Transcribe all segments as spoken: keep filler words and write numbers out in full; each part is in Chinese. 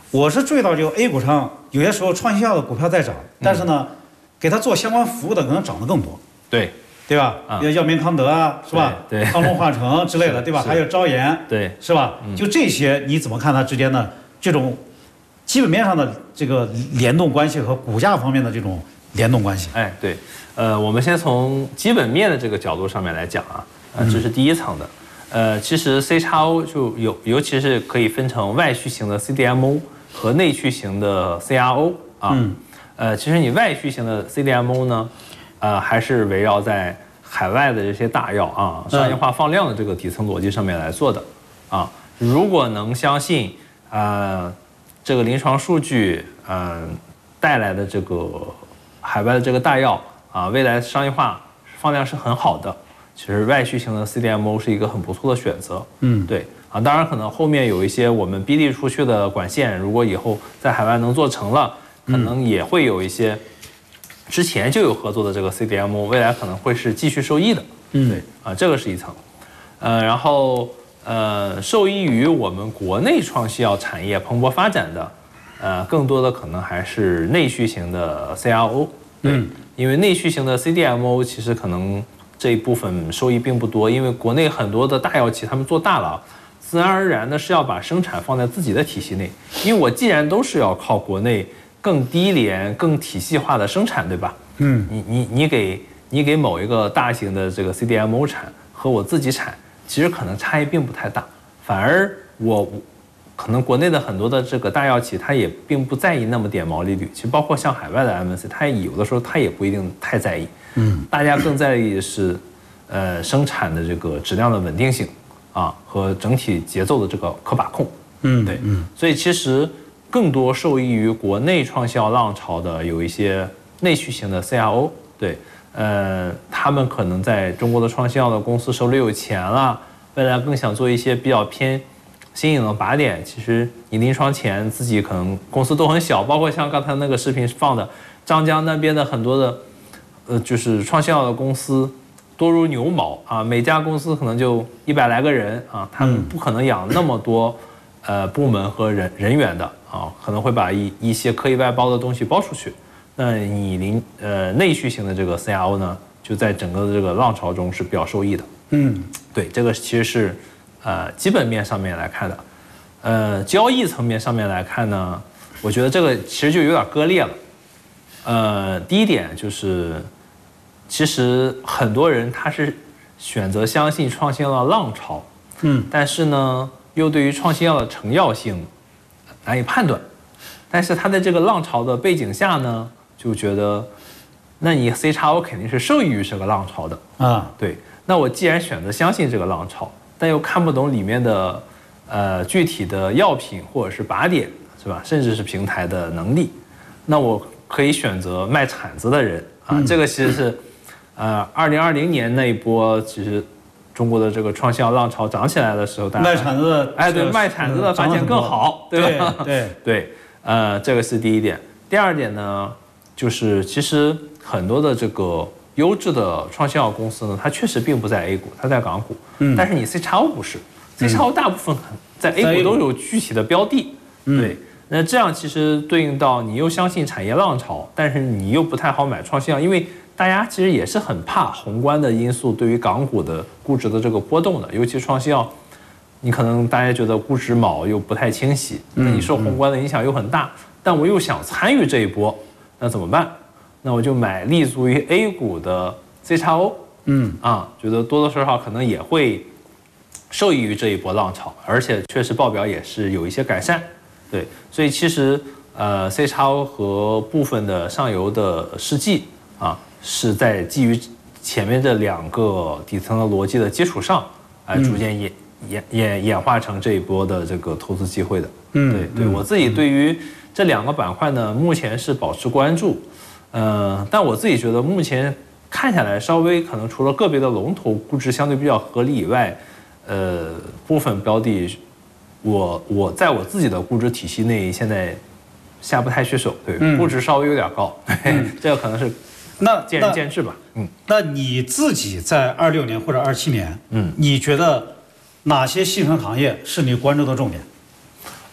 我是注意到，就 A 股上有些时候创新药的股票在涨，但是呢，给它做相关服务的可能涨得更多。 对。 对吧？啊，药明康德啊，是吧？ 对， 康龙化成之类的，对吧？还有招研， 对， 是吧？就这些，你怎么看它之间的这种基本面上的这个联动关系和股价方面的这种联动关系？ 哎，对，呃，我们先从基本面的这个角度上面来讲啊，呃，这是第一层的。呃，其实 C X O 就有，尤其是可以分成外需型的 C D M O 和内需型的 C R O 啊。嗯。呃，其实你外需型的 C D M O 呢？呃，还是围绕在海外的这些大药啊，商业化放量的这个底层逻辑上面来做的，啊，如果能相信，呃，这个临床数据，嗯、呃，带来的这个海外的这个大药啊，未来商业化放量是很好的，其实外需型的 C D M O 是一个很不错的选择，嗯，对啊，当然可能后面有一些我们逼利出去的管线，如果以后在海外能做成了，可能也会有一些。之前就有合作的这个 C D M O， 未来可能会是继续受益的，嗯，对啊，这个是一层，呃，然后呃，受益于我们国内创新药产业蓬勃发展的，呃，更多的可能还是内需型的 C R O， 对，嗯、因为内需型的 C D M O 其实可能这一部分收益并不多，因为国内很多的大药企他们做大了，自然而然的是要把生产放在自己的体系内，因为我既然都是要靠国内。更低廉、更体系化的生产，对吧？嗯，你你你给你给某一个大型的这个 C D M O 产和我自己产，其实可能差异并不太大，反而我可能国内的很多的这个大药企，它也并不在意那么点毛利率。其实包括像海外的 M N C， 它有的时候它也不一定太在意。嗯，大家更在意的是，呃，生产的这个质量的稳定性啊和整体节奏的这个可把控。嗯，对，嗯，所以其实。更多受益于国内创新药浪潮的有一些内需型的 C R O， 对，呃，他们可能在中国的创新药的公司手里有钱了，未来更想做一些比较偏新颖的靶点。其实你临床前自己可能公司都很小，包括像刚才那个视频放的张江那边的很多的，呃，就是创新药的公司多如牛毛啊，每家公司可能就一百来个人啊，他们不可能养那么多呃部门和人人员的。啊，可能会把一一些可以外包的东西包出去，那你临呃内需型的这个 C R O 呢，就在整个的这个浪潮中是比较受益的。嗯，对，这个其实是呃基本面上面来看的，呃交易层面上面来看呢，我觉得这个其实就有点割裂了。呃，第一点就是，其实很多人他是选择相信创新药的浪潮，嗯，但是呢，又对于创新药的成药性。难以判断，但是他在这个浪潮的背景下呢，就觉得，那你 C X O 肯定是受益于这个浪潮的啊。对，那我既然选择相信这个浪潮，但又看不懂里面的呃具体的药品或者是靶点，是吧？甚至是平台的能力，那我可以选择卖铲子的人啊。嗯、这个其实是，呃，二零二零年那一波其实。中国的这个创新药浪潮涨起来的时候，大家卖铲子的， 哎，对，卖铲子的发现更好，对吧？ 对对对，呃，这个是第一点。第二点呢，就是其实很多的这个优质的创新药公司呢，它确实并不在 A 股，它在港股。嗯。但是你 C X O 不是 ，C X O 大部分在 A 股都有具体的标的。嗯。对。那这样其实对应到你又相信产业浪潮，但是你又不太好买创新药，因为。大家其实也是很怕宏观的因素对于港股的估值的这个波动的，尤其创新药，你可能大家觉得估值锚又不太清晰，那你受宏观的影响又很大，但我又想参与这一波，那怎么办？那我就买立足于 A 股的 C X O， 嗯啊，觉得多多少少可能也会受益于这一波浪潮，而且确实报表也是有一些改善，对，所以其实呃 C X O 和部分的上游的试剂啊。是在基于前面这两个底层的逻辑的基础上，哎、呃，逐渐演演演演化成这一波的这个投资机会的。嗯，对对，我自己对于这两个板块呢，目前是保持关注，呃，但我自己觉得目前看下来，稍微可能除了个别的龙头估值相对比较合理以外，呃，部分标的，我我在我自己的估值体系内现在下不太去手，对，嗯、估值稍微有点高，对，嗯、这个可能是。 那见仁见智吧。嗯， 那你自己在二六年或者二七年，嗯，你觉得哪些细分行业是你关注的重点？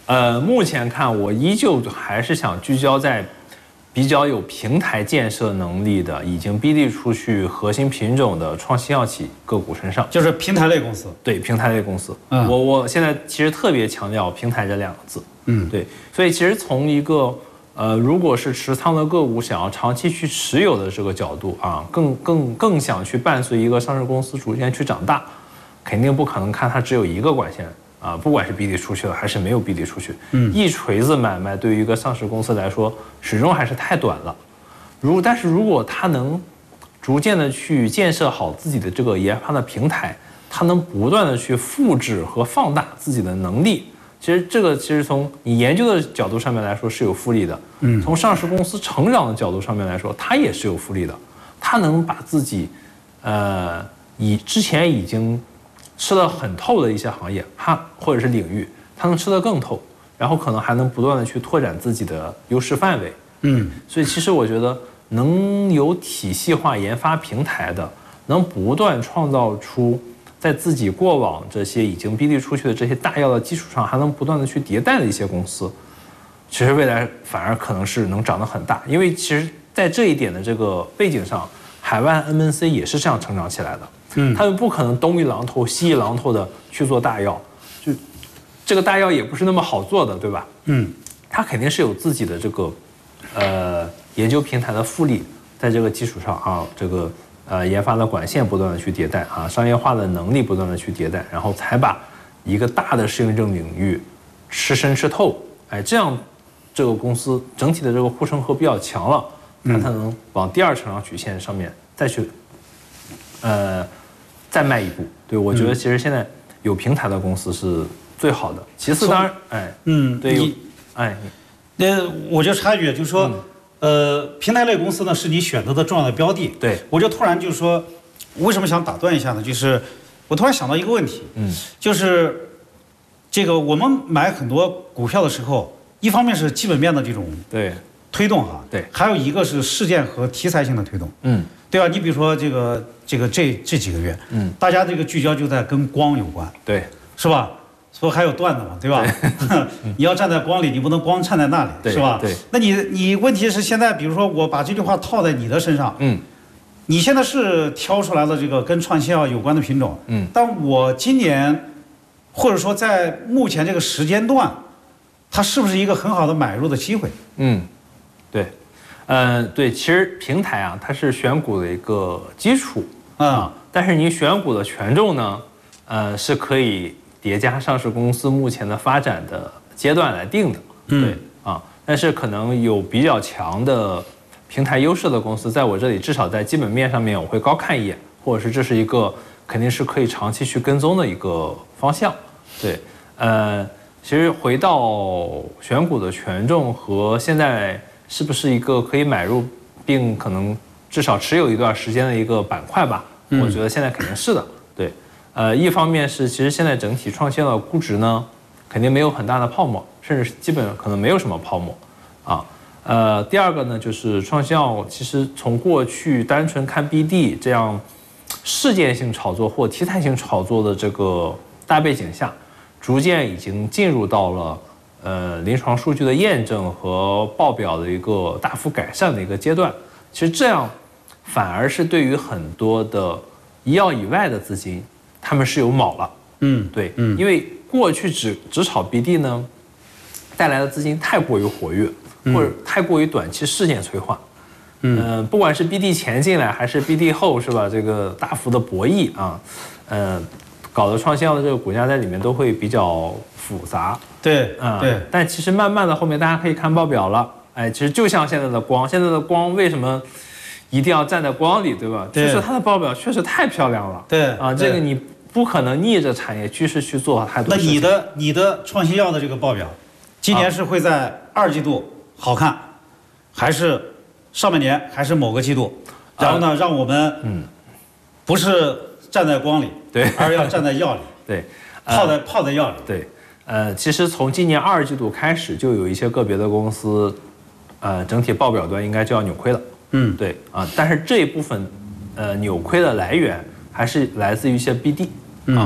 呃，目前看我依旧还是想聚焦在比较有平台建设能力的、已经 B D 出去核心品种的创新药企个股身上， 就是平台类公司。 对，平台类公司。 嗯， 我我现在其实特别强调平台这两个字。 嗯， 对，所以其实从一个呃，如果是持仓的个股想要长期去持有的这个角度啊，更更更想去伴随一个上市公司逐渐去长大，肯定不可能看它只有一个管线啊，不管是 B D 出去了还是没有 B D 出去， 嗯， 一锤子买卖对于一个上市公司来说，始终还是太短了。如但是如果它能逐渐的去建设好自己的这个研发的平台，它能不断的去复制和放大自己的能力。其实这个其实从你研究的角度上面来说是有复利的，嗯，从上市公司成长的角度上面来说，它也是有复利的。它能把自己，呃，以之前已经吃得很透的一些行业，它或者是领域，它能吃得更透，然后可能还能不断的去拓展自己的优势范围， 嗯， 所以其实我觉得能有体系化研发平台的，能不断创造出。在自己过往这些已经 B D 出去的这些大药的基础上，还能不断的去迭代的一些公司，其实未来反而可能是能长得很大。因为其实，在这一点的这个背景上，海外 M N C 也是这样成长起来的。嗯，他们不可能东一榔头西一榔头的去做大药，就这个大药也不是那么好做的，对吧？嗯，它肯定是有自己的这个呃研究平台的复利，在这个基础上啊，这个。呃，研发的管线不断的去迭代啊，商业化的能力不断的去迭代，然后才把一个大的适应症领域吃深吃透，哎，这样这个公司整体的这个护城河比较强了，它才能往第二成长曲线上面再去，呃，再迈一步。对，我觉得其实现在有平台的公司是最好的。其次，当然，哎， 嗯， 对，哎， 那我就插一句，就是说。嗯呃，平台类公司呢是你选择的重要的标的。 对， 我就突然就是说，为什么想打断一下呢？就是我突然想到一个问题，嗯，就是这个我们买很多股票的时候，一方面是基本面的这种对推动哈， 对， 还有一个是事件和题材性的推动，嗯，对吧？你比如说这个这个这这几个月，嗯，大家这个聚焦就在跟光有关， 对， 是吧？所以还有段子嘛，对吧？对你要站在光里，你不能光站在那里，是吧？ 对。 那你你问题是现在，比如说我把这句话套在你的身上，嗯，你现在是挑出来了这个跟创新药有关的品种，嗯，但我今年或者说在目前这个时间段，它是不是一个很好的买入的机会？ 嗯，对，呃，对，其实平台啊，它是选股的一个基础啊、嗯，但是你选股的权重呢，呃，是可以。叠加上市公司目前的发展的阶段来定的，对啊，但是可能有比较强的平台优势的公司，在我这里至少在基本面上面我会高看一眼，或者是这是一个肯定是可以长期去跟踪的一个方向，对，呃，其实回到选股的权重和现在是不是一个可以买入并可能至少持有一段时间的一个板块吧，我觉得现在肯定是的，对。呃，一方面是其实现在整体创新药的估值呢，肯定没有很大的泡沫，甚至基本可能没有什么泡沫，啊，呃，第二个呢就是创新药其实从过去单纯看 B D 这样事件性炒作或题材性炒作的这个大背景下，逐渐已经进入到了呃临床数据的验证和报表的一个大幅改善的一个阶段。其实这样反而是对于很多的医药以外的资金。他们是有铆了，嗯，对，嗯，因为过去只只炒 B D 呢，带来的资金太过于活跃，或者太过于短期事件催化，嗯、呃，不管是 B D 前进来还是 B D 后，是吧？这个大幅的博弈啊，呃，搞得创新药的这个股价在里面都会比较复杂， 对，啊、呃，对。 但其实慢慢的后面大家可以看报表了，哎，其实就像现在的光，现在的光为什么？一定要站在光里，对吧？ 对， 就是它的报表确实太漂亮了。 对啊，这个你不可能逆着产业趋势去做太多事情。 那你的你的创新药的这个报表，今年是会在二季度好看，还是上半年，还是某个季度？然后呢，让我们嗯，不是站在光里， 对， 而要站在药里， 对， 泡在泡在药里。 对，呃，其实从今年二季度开始，就有一些个别的公司，呃，整体报表端应该就要扭亏了。嗯，对啊，但是这一部分，呃，扭亏的来源还是来自于一些 B D，啊，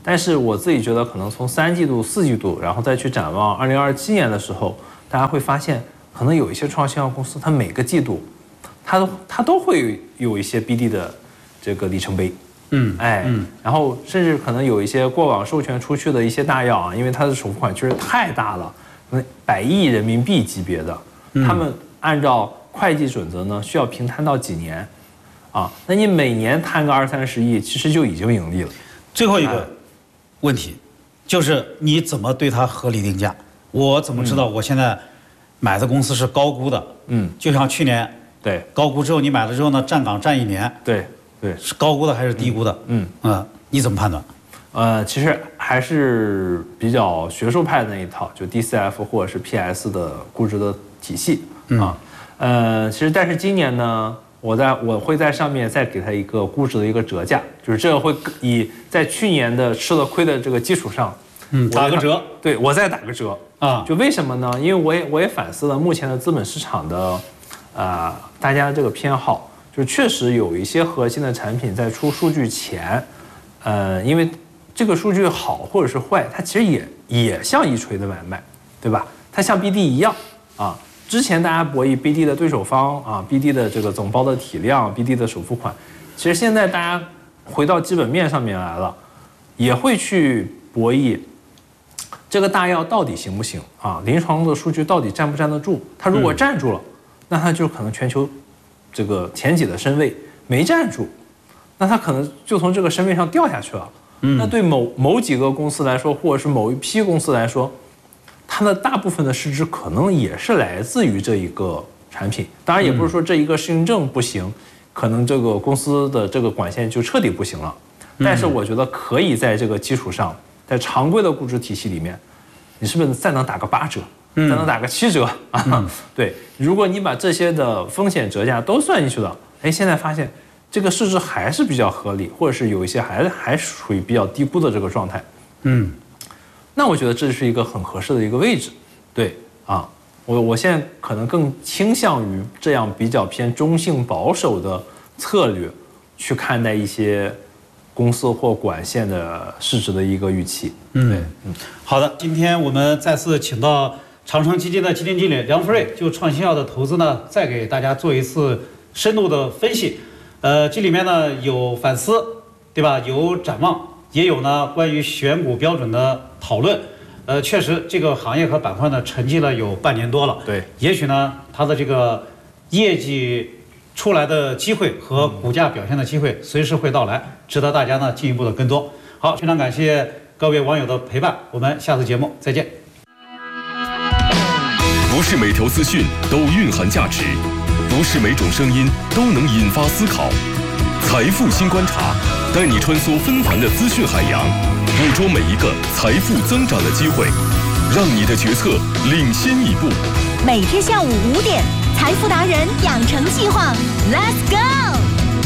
但是我自己觉得，可能从三季度、四季度，然后再去展望二零二七年的时候，大家会发现，可能有一些创新药公司，它每个季度，它都它都会有一些 B D 的这个里程碑。嗯，哎，嗯，然后甚至可能有一些过往授权出去的一些大药啊，因为它的首付款确实太大了，百亿人民币级别的，他们按照会计准则呢，需要平摊到几年，啊，那你每年摊个二三十亿，其实就已经盈利了。 最后一个问题，就是你怎么对它合理定价？我怎么知道我现在买的公司是高估的？嗯，就像去年， 对， 高估之后你买了之后呢，站岗站一年， 对对， 是高估的还是低估的？嗯嗯、呃，你怎么判断？ 呃，其实还是比较学术派的那一套，就 D C F 或者是 P S 的估值的体系啊。嗯、呃，其实但是今年呢，我在我会在上面再给它一个估值的一个折价，就是这个会以在去年的吃了亏的这个基础上， 嗯，打个折， 对我再打个折啊。就为什么呢？因为我也我也反思了目前的资本市场的，啊、呃，大家这个偏好，就确实有一些核心的产品在出数据前，呃，因为这个数据好或者是坏，它其实也也像一锤的买卖，对吧？它像 B D 一样啊。之前大家博弈 B D 的对手方啊 ，B D 的这个总包的体量 ，B D 的首付款，其实现在大家回到基本面上面来了，也会去博弈这个大药到底行不行啊？临床的数据到底站不站得住？它如果站住了，那它就可能全球这个前几的身位；没站住，那它可能就从这个身位上掉下去了。那对某某几个公司来说，或者是某一批公司来说，它的大部分的市值可能也是来自于这一个产品。当然，也不是说这一个适应症不行，可能这个公司的这个管线就彻底不行了。但是我觉得可以在这个基础上，在常规的估值体系里面，你是不是再能打个八折，再能打个七折啊？嗯、对，如果你把这些的风险折价都算进去了，哎，现在发现这个市值还是比较合理，或者是有一些还还属于比较低估的这个状态。嗯。那我觉得这是一个很合适的一个位置，对啊，我我现在可能更倾向于这样比较偏中性保守的策略去看待一些公司或管线的市值的一个预期。嗯，对，嗯， 好的，今天我们再次请到长城基金的基金经理梁福瑞，就创新药的投资呢，再给大家做一次深度的分析。呃，这里面呢有反思，对吧？有展望。也有呢关于选股标准的讨论，呃，确实这个行业和板块呢沉寂了有半年多了， 对， 也许呢它的这个业绩出来的机会和股价表现的机会随时会到来，值得大家呢进一步的跟踪。好，非常感谢各位网友的陪伴，我们下次节目再见。 不是每条资讯都蕴含价值，不是每种声音都能引发思考。财富新观察，带你穿梭纷繁的资讯海洋，捕捉每一个财富增长的机会，让你的决策领先一步。 每天下午五点，财富达人养成计划 ，Let's go！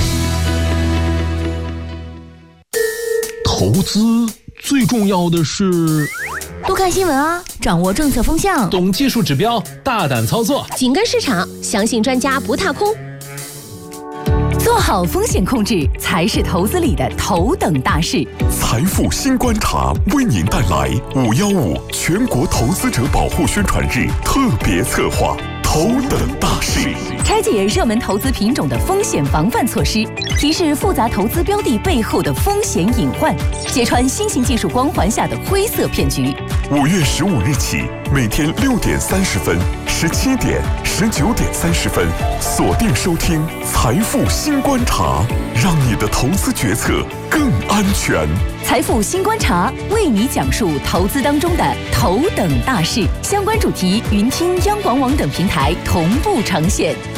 投资最重要的是多看新闻啊，掌握政策风向， 懂技术指标，大胆操作， 紧跟市场，相信专家不踏空。做好风险控制才是投资里的头等大事。 财富新观察为您带来五一五全国投资者保护宣传日特别策划头等大事， 拆解热门投资品种的风险防范措施，提示复杂投资标的背后的风险隐患，揭穿新型技术光环下的灰色骗局。 五月十五日起，每天六点三十分、十七点、十九点三十分，锁定收听财富新观察，让你的投资决策更安全。 财富新观察为你讲述投资当中的头等大事，相关主题云听央广网等平台同步呈现。